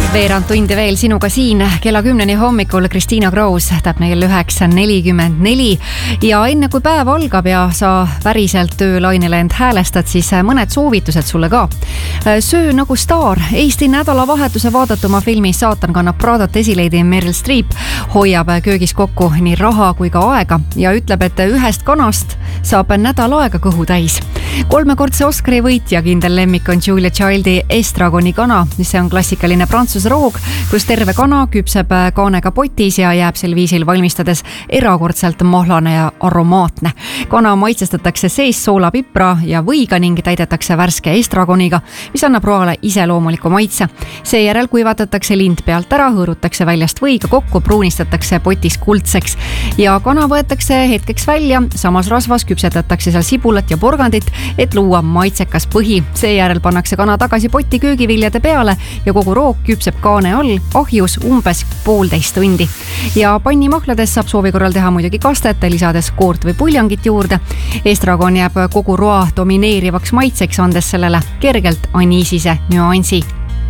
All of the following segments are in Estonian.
Veerand tundi veel sinuga siin kella 10 hommikul Kristiina Kroos, täpne kell 9:44 ja enne kui päev algab ja sa päriselt töölainele end häälestad, siis mõned soovitused sulle ka. Söö nagu staar. Eesti nädalavahetuse vaadatuma filmi Saatan kannab Pradat esileidi Meryl Streep hoiab köögis kokku nii raha kui ka aega ja ütleb, et ühest kanast saab nädal aega kõhu täis. 3-kordse Oscari võitja kindel lemmik on Julia Childi Estragoni kana, mis on klassikaline prantsuse roog, kus terve kana küpseb kaanega potis ja jääb sel viisil valmistades erakordselt mahlane ja aromaatne. Kana maitsestatakse sees soola, pipra ja võiga ning täidetakse värske estragoniga, mis annab roale iseloomuliku maitse. Seejärel kuivatatakse lind pealt ära, hõõrutakse väljast võiga kokku, pruunistatakse potis kuldseks ja kana võetakse hetkeks välja, samas rasvas küpsetatakse seal sibulat ja porgandit, et luua maitsekas põhi. Seejärel pannakse kana tagasi potti köögiviljade peale ja kogu roog küpseb kaane all ahjus umbes 1,5 tundi. Ja pannimahlades saab soovi korral teha muidugi kastet, lisades koort või puljangit juurde. Estragon jääb kogu roa domineerivaks maitseks, andes sellele kergelt aniisise nüansi.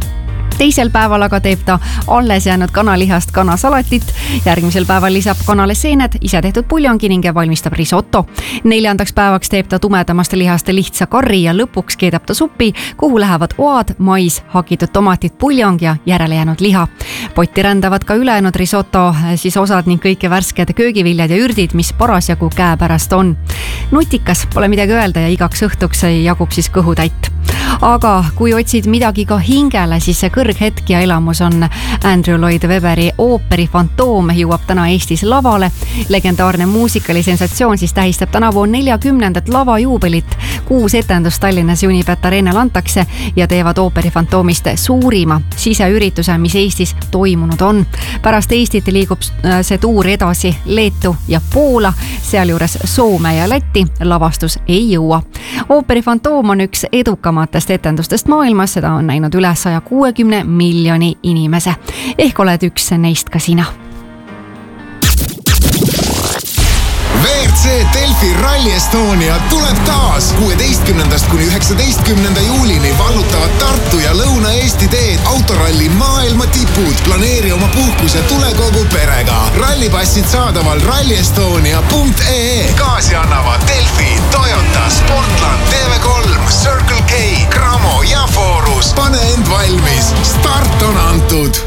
Teisel päeval aga teeb ta alles jäänud kanalihast kanasalatit. Järgmisel päeval lisab kanale seened, ise tehtud puljongi ning valmistab risotto. 4. päevaks teeb ta tumedamaste lihaste lihtsa karri ja lõpuks keedab ta supi, kuhu lähevad oad, mais, hakitud tomatid, puljong ja järele jäänud liha. Potti rändavad ka ülejäänud risotto, siis osad ning kõike värsked köögiviljad ja ürdid, mis parasjagu käepärast on. Nutikas, pole midagi öelda ja igaks õhtuks jagub siis kõhutäit. Aga kui otsid midagi ka hingele, siis see kõrghetk ja elamus on Andrew Lloyd Webberi ooperi Fantoom jõuab täna Eestis lavale. Legendaarne muusikalisensatsioon siis tähistab tänavu 40. lavajuubelit. 6 etendust Tallinnas Unibet Arenal antakse ja teevad ooperi Fantoomist suurima siseürituse, mis Eestis toimunud on. Pärast Eestit liigub see tuur edasi Leetu ja Poola, sealjuures Soome ja Lätti lavastus ei jõua. Ooperi Fantoom on üks edukamatest etendustest maailmas, seda on näinud üle 160 miljoni inimese. Ehk oled üks neist ka sina. WRC Delfi Rally Estonia tuleb taas 16. kuni 19. juulini vallutavad Tartu ja Lõuna-Eesti teed autoralli maailma tipud. Planeeri oma puhkus ja tule kogu perega. Rallipassid saadaval rallyestonia.ee. Gaasi annavad Delfi, Toyota, Sportland, TV3, Circle K, Cramo ja Forus. Pane end valmis. Start on antud.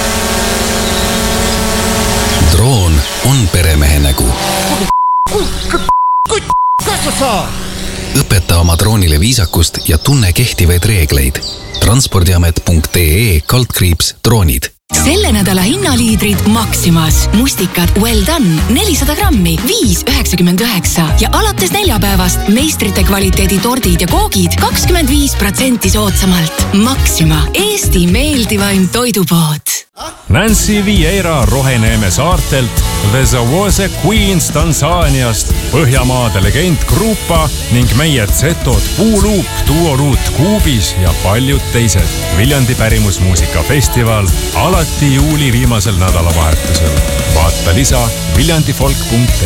Droon on peremehe nägu. Kas sa saad? Õpeta oma droonile viisakust ja tunne kehtivaid reegleid. Transpordiamet.ee/droonid. Selle nädala hinnaliidrid Maximas. Mustikad Well Done 400 grammi 5,99 ja alates neljapäevast meistrite kvaliteedi tordid ja koogid 25% soodsamalt. Maxima, Eesti meeldivaim toidupood. Nancy Vieira Roheneeme saartelt, The Zawose Queens Tansaaniast, Põhjamaade legend Grupa ning meie Zetod Puuluup, Duoruut Kuubis ja paljud teised. Viljandi pärimusmuusikafestival alati juuli viimasel nädalavahetusel. Vaata lisa viljandifolk.ee.